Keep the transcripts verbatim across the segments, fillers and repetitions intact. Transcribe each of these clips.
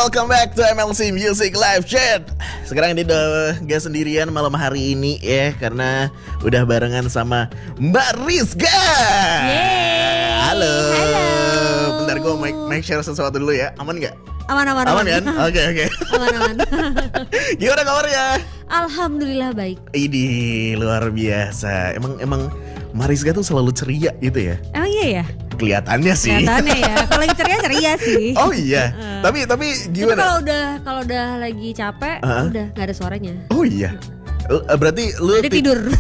welcome back to M L C Music Live Chat. Sekarang dia udah gak sendirian malam hari ini ya, karena udah barengan sama Mbak Rizka. Yeay. Halo. Halo. Bentar gue make, make share sesuatu dulu ya. Aman gak? Aman aman Aman kan? Oke oke. Aman aman. Gimana kabarnya? Alhamdulillah baik. Ini luar biasa. Emang emang Mariska tuh selalu ceria gitu ya? Emang iya ya? Kelihatannya sih. Kelihatannya ya. Kalau lagi ceria ceria sih. Oh iya. Uh. Tapi tapi Tapi gimana? kalau udah kalau udah lagi capek, Uh-huh. udah nggak ada suaranya. Oh iya. L- Berarti lu Jadi ti- tidur.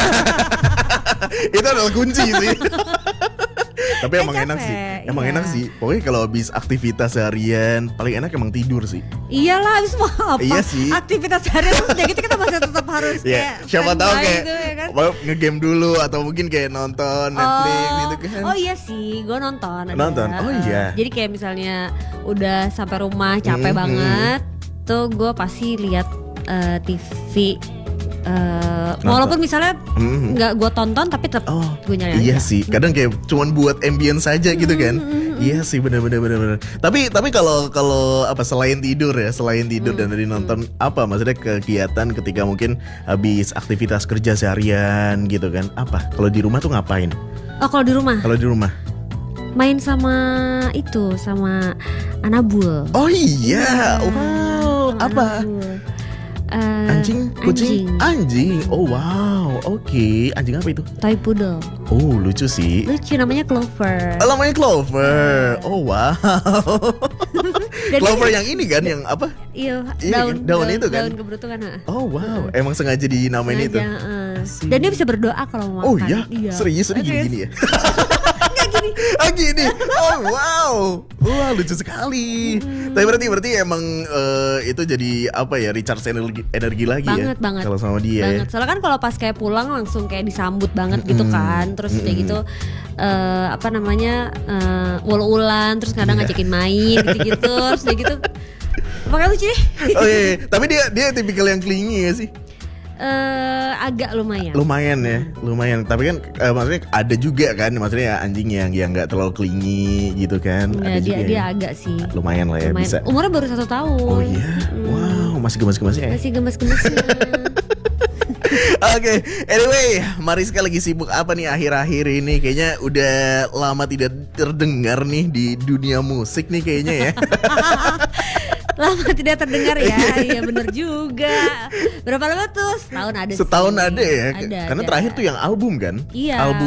Itu adalah kunci sih. Tapi Kan emang enak capek, sih. Emang iya. enak sih. Pokoknya kalau habis aktivitas seharian paling enak emang tidur sih. Iyalah, habis mau apa? Iya sih. Aktivitas sehari udah gitu kita masih tetap harus Ya, kayak siapa tahu standby kayak gitu, ya kan? mau nge-game dulu atau mungkin kayak nonton Netflix oh, gitu kan. Oh iya sih, gue nonton. ada. Nonton? Oh iya. Jadi kayak misalnya udah sampai rumah capek Hmm, banget, tuh gue pasti lihat eh, T V. eh, Nonton. walaupun misalnya Hmm. nggak gue tonton, tapi tetap Oh, gue nyari iya aja. sih. Kadang kayak cuman buat ambience saja gitu kan. Iya sih, benar-benar benar-benar. Tapi tapi kalau kalau apa selain tidur ya, selain tidur dan dari nonton apa maksudnya kegiatan ketika mungkin habis aktivitas kerja seharian gitu kan? Apa? Kalau di rumah tuh ngapain? Oh kalau di rumah Kalau di rumah? main sama itu sama Anabul. Oh iya. Iya, Wow, sama apa? Anabul. Eh, Anjing, kucing, anjing. anjing. Oh wow, oke. Anjing apa itu? Toy poodle. Oh lucu sih. Lucu, namanya Clover. Oh, namanya Clover. Oh wow. Dan Clover dia- yang ini kan, yang apa? Iya, Iya, daun, daun itu kan? Daun keberuntungan. ha. Oh wow, emang sengaja dinamain itu. Sengaja, heeh. Asik. Dan dia bisa berdoa kalau mau Oh makan. iya, serius ini Serius. gini-gini ya? Ah gini, oh wow, wah lucu sekali. Hmm. Tapi berarti berarti emang eh, itu jadi apa ya, recharge energi, energi lagi Banget, ya? banget. Kalau sama dia. Banget. Soalnya kan kalau pas kayak pulang langsung kayak disambut banget gitu kan. Terus kayak gitu eh, apa namanya uh, ul-ulan, terus kadang Iya. ngajakin main gitu-gitu. Terus kayak gitu. Makanya lucu deh. Oh iya, iya. Tapi dia dia tipikal yang clingy ya sih? Eh, agak lumayan. Lumayan ya, lumayan. Tapi kan eh, maksudnya ada juga kan, maksudnya anjing yang yang nggak terlalu clingy gitu kan? Nggak, Ada dia juga dia yang- agak sih. lumayan lah ya, Lumayan. bisa. Umurnya baru satu tahun. Oh iya, wow, masih gemas-gemasnya ya. Masih gemes-gemesnya. Oke, anyway, Mariska lagi sibuk apa nih akhir-akhir ini? Kayaknya udah lama tidak terdengar nih di dunia musik nih kayaknya ya. Lama tidak terdengar ya. Iya bener juga. Berapa lama tuh? Setahun ada sih. Setahun ada ya. Ada, Karena ada. terakhir tuh yang album kan? Iya. Album